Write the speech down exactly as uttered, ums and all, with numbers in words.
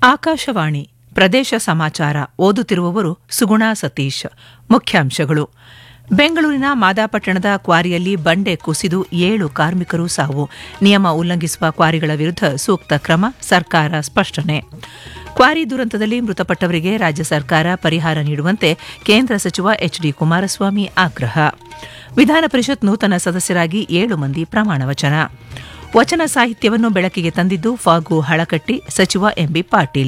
ಆಕಾಶವಾಣಿ ಪ್ರದೇಶ ಸಮಾಚಾರ ಓದುತ್ತಿರುವವರು ಸುಗುಣಾ ಸತೀಶ್. ಮುಖ್ಯಾಂಶಗಳು: ಬೆಂಗಳೂರಿನ ಮಾದಾಪಟ್ಟಣದ ಕ್ವಾರಿಯಲ್ಲಿ ಬಂಡೆ ಕುಸಿದು ಏಳು ಕಾರ್ಮಿಕರು ಸಾವು. ನಿಯಮ ಉಲ್ಲಂಘಿಸುವ ಕ್ವಾರಿಗಳ ವಿರುದ್ಧ ಸೂಕ್ತ ಕ್ರಮ, ಸರ್ಕಾರ ಸ್ಪಷ್ಟನೆ. ಕ್ವಾರಿ ದುರಂತದಲ್ಲಿ ಮೃತಪಟ್ಟವರಿಗೆ ರಾಜ್ಯ ಸರ್ಕಾರ ಪರಿಹಾರ ನೀಡುವಂತೆ ಕೇಂದ್ರ ಸಚಿವ ಎಚ್ ಡಿ ಕುಮಾರಸ್ವಾಮಿ ಆಗ್ರಹ. ವಿಧಾನ ಪರಿಷತ್ ನೂತನ ಸದಸ್ಯರಾಗಿ ಏಳು ಮಂದಿ ಪ್ರಮಾಣ ವಚನ. ವಚನ ಸಾಹಿತ್ಯವನ್ನು ಬೆಳಕಿಗೆ ತಂದಿದ್ದು ಫಾಗು ಹಳಕಟ್ಟಿ, ಸಚಿವ ಎಂಬಿ ಪಾಟೀಲ್.